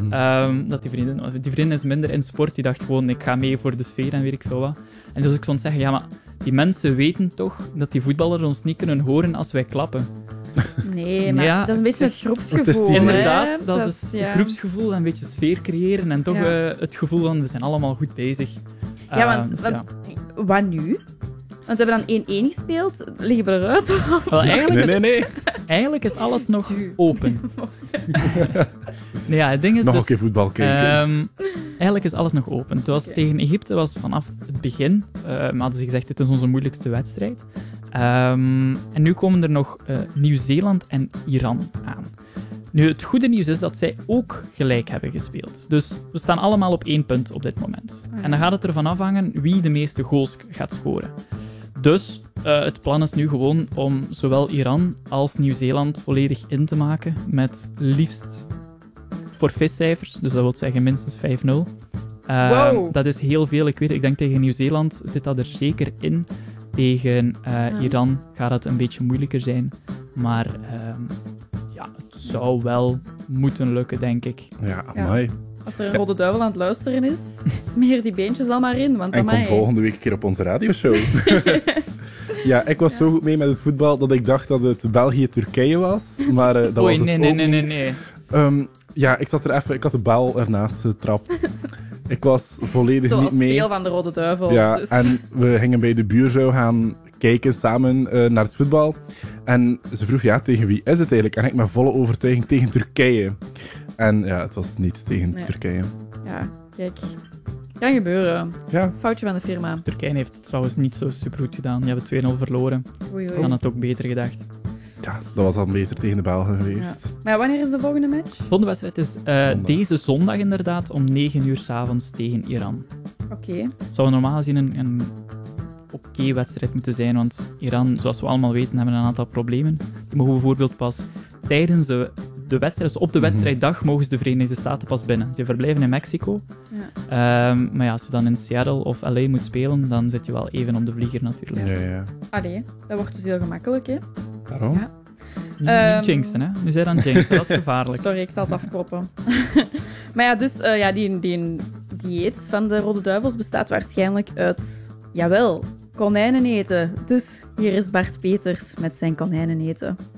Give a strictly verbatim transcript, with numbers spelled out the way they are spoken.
Mm. Um, dat die vriendin, die vriendin is minder in sport, die dacht gewoon, ik ga mee voor de sfeer en weet ik veel wat. En dus ik kon zeggen, ja, maar die mensen weten toch dat die voetballers ons niet kunnen horen als wij klappen. Nee, maar Ja, dat is een beetje het het groepsgevoel. is die- hè. Inderdaad, dat, is ja. het groepsgevoel en een beetje sfeer creëren en toch Ja. uh, het gevoel van, we zijn allemaal goed bezig. Ja, Uh, want dus wat, ja. wat nu? Want we hebben dan één-één gespeeld. Liggen we eruit? Wel, eigenlijk, Nee, is, nee, nee. eigenlijk is alles nog open. Nee, ja, het ding is Nog dus... een keer voetbal kijken. Um, eigenlijk is alles nog open. Het was Oké. tegen Egypte was vanaf het begin. Uh, maar hadden ze gezegd, dit is onze moeilijkste wedstrijd. Um, en nu komen er nog uh, Nieuw-Zeeland en Iran aan. Nu, het goede nieuws is dat zij ook gelijk hebben gespeeld. Dus we staan allemaal op één punt op dit moment. Ah, ja. En dan gaat het ervan afhangen wie de meeste goals gaat scoren. Dus uh, het plan is nu gewoon om zowel Iran als Nieuw-Zeeland volledig in te maken met liefst forfaitcijfers, dus dat wil zeggen minstens vijf nul. Uh, Wow. Dat is heel veel. Ik weet, ik denk tegen Nieuw-Zeeland zit dat er zeker in. Tegen uh, Ja. Iran gaat het een beetje moeilijker zijn. Maar um, ja, het zou wel moeten lukken, denk ik. Ja, Ja. amai. Als er een rode duivel aan het luisteren is, smeer die beentjes al maar in. Want En kom amai. volgende week een keer op onze radioshow. Ja, ik was Ja. zo goed mee met het voetbal dat ik dacht dat het België-Turkije was. Maar uh, dat Oei, was het nee, nee, ook nee, nee, niet. nee. Um, ja, ik zat er even... Ik had de bal ernaast getrapt. Ik was volledig Zoals niet mee. veel van de rode duivels. Ja, dus. en we gingen bij de buurvrouw gaan kijken samen uh, naar het voetbal. En ze vroeg, ja, tegen wie is het eigenlijk? En ik met volle overtuiging tegen Turkije. En ja, het was niet tegen Nee. Turkije. Ja, kijk. Kan gebeuren. Ja, Foutje van de firma. Turkije heeft het trouwens niet zo supergoed gedaan. Die hebben twee nul verloren. Oei, Ik oei. had het ook beter gedacht. ja, dat was al beter tegen de Belgen Ja. geweest. Maar ja, wanneer is de volgende match? De volgende wedstrijd is uh, Zondag. deze zondag inderdaad om negen uur 's avonds tegen Iran. Oké. Het zou normaal gezien een, een oké wedstrijd moeten zijn, want Iran, zoals we allemaal weten, hebben een aantal problemen. Die mogen bijvoorbeeld pas tijdens de, de wedstrijd, dus op de Mhm. wedstrijddag, mogen ze de Verenigde Staten pas binnen. Ze verblijven in Mexico. Ja. Um, maar ja, als je dan in Seattle of L A moet spelen, dan zit je wel even op de vlieger natuurlijk. Ja, ja. Allee, dat wordt dus heel gemakkelijk, hè? Waarom? Ja. Niet, Ehm. niet jinxen, hè. Nu zijn dan jinxen, dat is gevaarlijk. Sorry, ik zal het afkloppen. Maar ja, dus uh, ja, die, die dieet van de Rode Duivels bestaat waarschijnlijk uit, jawel, konijnen eten. Dus hier is Bart Peters met zijn konijnen eten.